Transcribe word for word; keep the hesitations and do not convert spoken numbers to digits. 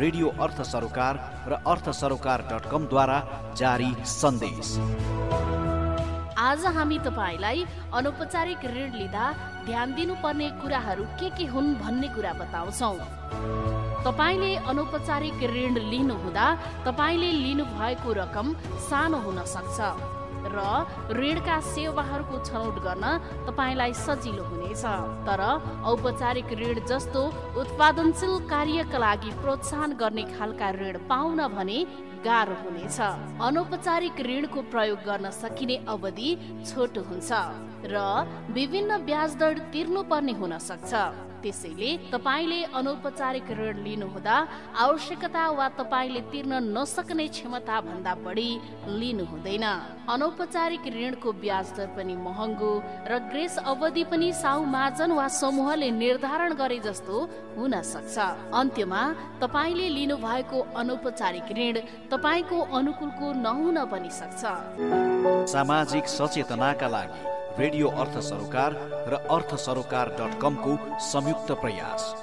Radio अर्थ सरोकार र अर्थ सरोकार डट कम द्वारा जारी सन्देश। आज हामी तपाईलाई अनौपचारिक ऋण लिँदा ध्यान दिनुपर्ने कुराहरू के के हुन् भन्ने कुरा बताउँछौँ। तपाईले अनौपचारिक ऋण लिनुहुँदा तपाईले लिनुभएको रकम सानो हुन सक्छ र ऋणका सेवाहरूको छनौट गर्न तपाईलाई सजिलो हुनेछ। तर औपचारिक ऋण जस्तो उत्पादनशील कार्यका लागि प्रोत्साहन गर्ने खालका ऋण पाउन भने गाह्रो हुनेछ। अनौपचारिक ऋणको प्रयोग गर्न सकिने अवधि छोटो हुन्छ र विभिन्न ब्याज दर तिर्नुपर्ने हुन सक्छ। त्यसैले तपाईले अनौपचारिक ऋण लिनुहुँदा आवश्यकता वा तपाईले तिर्न नसक्ने क्षमता भन्दा बढी लिनु हुँदैन। अनौपचारिक ऋणको ब्याज दर पनि महँगो र ग्रेस अवधि पनि साहु महाजन वा समूहले निर्धारण गरे जस्तो हुन सक्छ। अन्त्यमा तपाईले लिनु भएको अनौपचारिक ऋण तपाईको अनुकूलको नहुन पनि सक्छ। सामाजिक सचेतनाका लागि रेडियो अर्थ सरोकार र अर्थ सरोकार डट कम को संयुक्त प्रयास।